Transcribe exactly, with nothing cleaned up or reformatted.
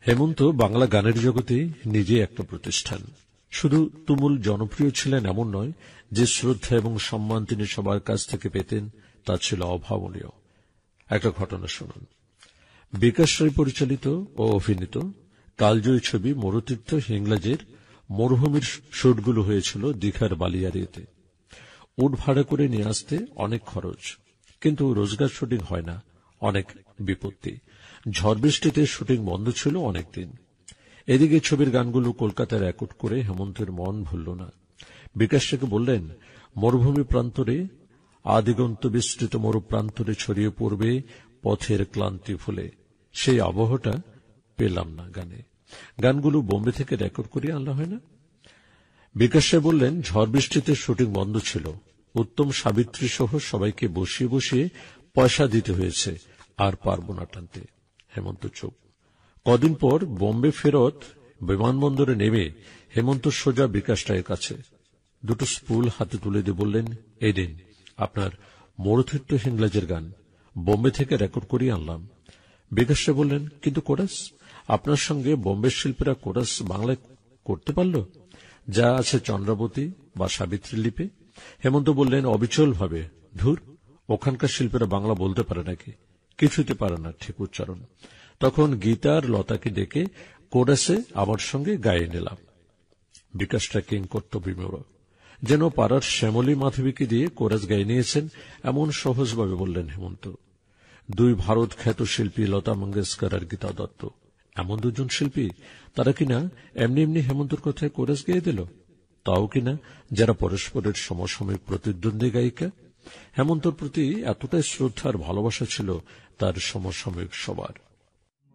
হেমন্ত বাংলা গানের জগতে নিজে একটা প্রতিষ্ঠান। শুধু তুমুল জনপ্রিয় ছিলেন এমন নয়, যে শ্রদ্ধা এবং সম্মান তিনি সবার কাছ থেকে পেতেন তা ছিল অভাবনীয়। একটা ঘটনা শুনুন। বিকাশ রায় পরিচালিত ও অভিনীত কালজয়ী ছবি মরুতীর্থ হিংলাজের মরুভূমির শুটগুলো হয়েছিল দীঘার বালিয়াড়িতে। উট ভাড়া করে নিয়ে আসতে অনেক খরচ, কিন্তু রোজগার শুটিং হয় না, অনেক বিপত্তি। ঝড় বৃষ্টিতে শুটিং বন্ধ ছিল অনেকদিন। এদিকে ছবির গানগুলো কলকাতায় রেকর্ড করে হেমন্তের মন ভুলল না। বিকাশ থেকে বললেন, মরুভূমি প্রান্তরে আদিগন্ত বিস্তৃত মরু প্রান্তরে ছড়িয়ে পড়বে পথের ক্লান্তি ফুলে, সেই আবহটা পেলাম না গানে। গানগুলো বোম্বে থেকে রেকর্ড করে আনলা হয় না? বিকাশ বললেন, ঝড় বৃষ্টিতে শুটিং বন্ধ ছিল, উত্তম সাবিত্রী সহ সবাইকে বসিয়ে বসিয়ে পয়সা দিতে হয়েছে, আর পারব না টানতে। হেমন্ত চুপ। কদিন পর বোম্বে ফেরত বিমানবন্দরে নেমে হেমন্ত সোজা বিকাশ রায়ের কাছে দুটো স্পুল হাতে তুলে দিয়ে বললেন, এই দিন আপনার মরুতীর্থ হিংলাজের গান বোম্বে থেকে রেকর্ড করিয়ে আনলাম। বিকাশ রায় বললেন, কিন্তু কোরাস? আপনার সঙ্গে বোম্বের শিল্পীরা কোরাস বাংলায় করতে পারল, যা আছে চন্দ্রাবতী বা সাবিত্রী লিপি? হেমন্ত বললেন অবিচল ভাবে, ধুর, ওখানকার শিল্পীরা বাংলা বলতে পারে নাকি? কিছুতে পারে না ঠিক উচ্চারণ। তখন গীতার লতাকে ডেকে কোরাসে আমার সঙ্গে গায়ে নিলাম। বিকাশটা কিংকর্ত বিমূঢ়, যেন পাড়ার শ্যামলী মাধবীকে দিয়ে কোরাস গায়ে নিয়েছেন এমন সহজভাবে বললেন হেমন্ত। দুই ভারত খ্যাত শিল্পী লতা মঙ্গেশকর আর গীতা দত্ত, এমন দুজন শিল্পী, তারা কিনা এমনি এমনি হেমন্তর কথায় কোরাস গেয়ে দিল, তাও কিনা যারা পরস্পরের সমসাময়িক প্রতিদ্বন্দ্বী গায়িকা। হেমন্তর প্রতি এতটাই শ্রদ্ধা আর ভালোবাসা ছিল তার সমসাময়িক সবার।